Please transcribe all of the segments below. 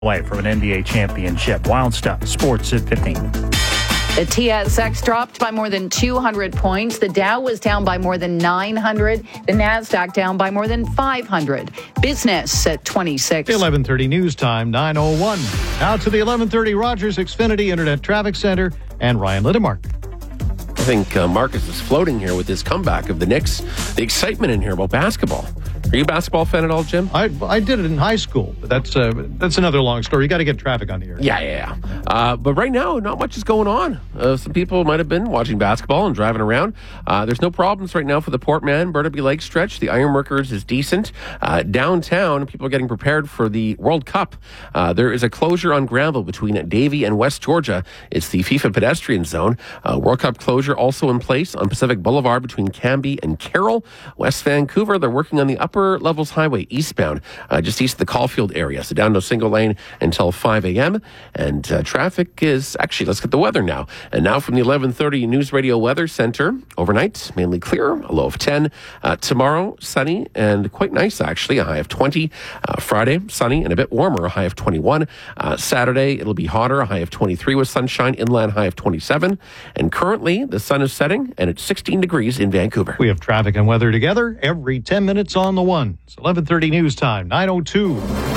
away from an NBA championship. Wild Stuff, Sports at 15. The TSX dropped by more than 200 points. The Dow was down by more than 900. The NASDAQ down by more than 500. Business at 26. 11:30 news time, 9:01. Now to the 11:30 Rogers Xfinity Internet Traffic Center and Ryan Littemark. I think Marcus is floating here with this comeback of the Knicks. The excitement in here about basketball. Are you a basketball fan at all, Jim? I did it in high school, but that's another long story. You got to get traffic on the air. Yeah. But right now, not much is going on. Some people might have been watching basketball and driving around. There's no problems right now for the Port Mann Burnaby Lake stretch. The Ironworkers is decent. Downtown, people are getting prepared for the World Cup. There is a closure on Granville between Davie and West Georgia. It's the FIFA pedestrian zone. World Cup closure also in place on Pacific Boulevard between Cambie and Carroll. West Vancouver, they're working on the upper levels highway eastbound, just east of the Caulfield area. So down no single lane until 5 a.m. And traffic is actually, let's get the weather now. And now from the 11:30 News Radio Weather Center, overnight, mainly clear, a low of 10. Tomorrow, sunny and quite nice, actually, a high of 20. Friday, sunny and a bit warmer, a high of 21. Saturday, it'll be hotter, a high of 23 with sunshine, inland high of 27. And currently, the sun is setting and it's 16 degrees in Vancouver. We have traffic and weather together every 10 minutes on the one. It's 11:30 news time, 9:02.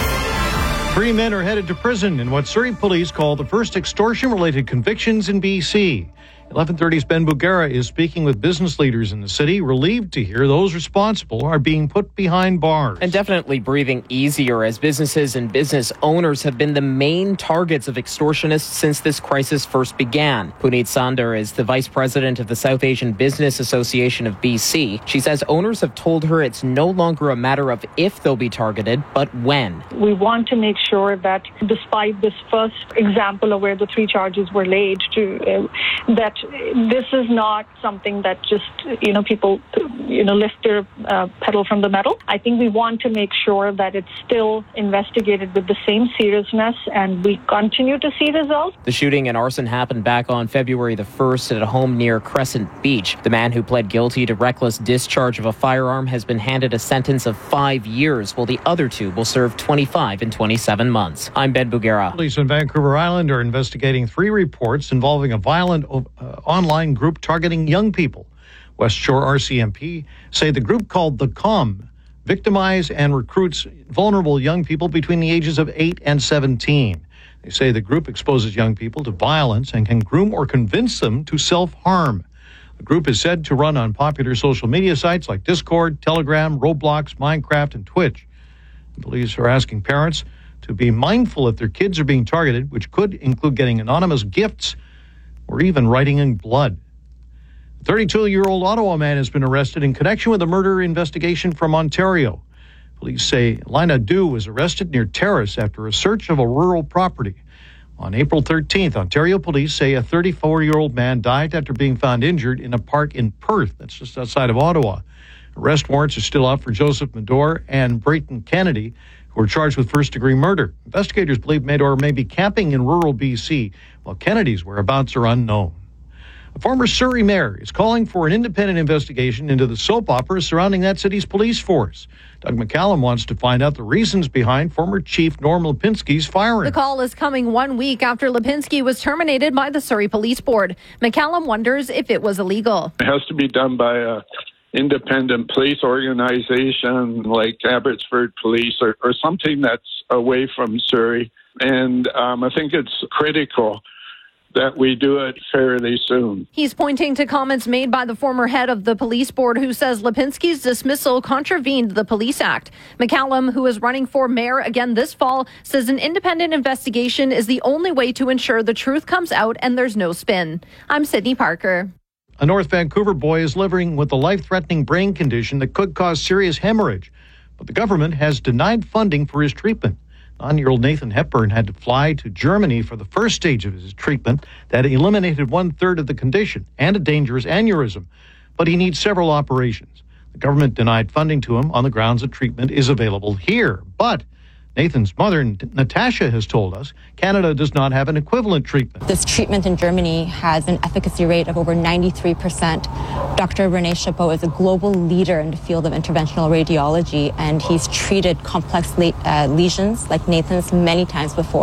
3 men are headed to prison in what Surrey police call the first extortion-related convictions in BC. 11:30's Ben Bugera is speaking with business leaders in the city, relieved to hear those responsible are being put behind bars. And definitely breathing easier as businesses and business owners have been the main targets of extortionists since this crisis first began. Puneet Sandar is the vice president of the South Asian Business Association of BC. She says owners have told her it's no longer a matter of if they'll be targeted, but when. We want to make sure that despite this first example of where the 3 charges were laid, that this is not something that just, people, lift their pedal from the metal. I think we want to make sure that it's still investigated with the same seriousness and we continue to see results. The shooting and arson happened back on February the 1st at a home near Crescent Beach. The man who pled guilty to reckless discharge of a firearm has been handed a sentence of 5 years, while the other 2 will serve 25 and 27 months. I'm Ben Bugera. Police in Vancouver Island are investigating 3 reports involving a violent online group targeting young people. West Shore RCMP say the group called The Calm victimize and recruits vulnerable young people between the ages of 8 and 17. They say the group exposes young people to violence and can groom or convince them to self-harm. The group is said to run on popular social media sites like Discord, Telegram, Roblox, Minecraft, and Twitch. The police are asking parents to be mindful if their kids are being targeted, which could include getting anonymous gifts or even writing in blood. A 32-year-old Ottawa man has been arrested in connection with a murder investigation from Ontario. Police say Lina Du was arrested near Terrace after a search of a rural property. On April 13th, Ontario police say a 34-year-old man died after being found injured in a park in Perth, that's just outside of Ottawa. Arrest warrants are still out for Joseph Medor and Brayton Kennedy, who are charged with first-degree murder. Investigators believe Medor may be camping in rural BC, while Kennedy's whereabouts are unknown. A former Surrey mayor is calling for an independent investigation into the soap opera surrounding that city's police force. Doug McCallum wants to find out the reasons behind former Chief Norm Lipinski's firing. The call is coming 1 week after Lipinski was terminated by the Surrey Police Board. McCallum wonders if it was illegal. It has to be done by a independent police organization like Abbotsford Police or something that's away from Surrey. And I think it's critical that we do it fairly soon. He's pointing to comments made by the former head of the police board who says Lipinski's dismissal contravened the Police Act. McCallum, who is running for mayor again this fall, says an independent investigation is the only way to ensure the truth comes out and there's no spin. I'm Sydney Parker. A North Vancouver boy is living with a life-threatening brain condition that could cause serious hemorrhage, but the government has denied funding for his treatment. 9-year-old Nathan Hepburn had to fly to Germany for the first stage of his treatment that eliminated 1/3 of the condition and a dangerous aneurysm, but he needs several operations. The government denied funding to him on the grounds that treatment is available here, but Nathan's mother, Natasha, has told us Canada does not have an equivalent treatment. This treatment in Germany has an efficacy rate of over 93%. Dr. René Chapeau is a global leader in the field of interventional radiology, and he's treated complex lesions like Nathan's many times before.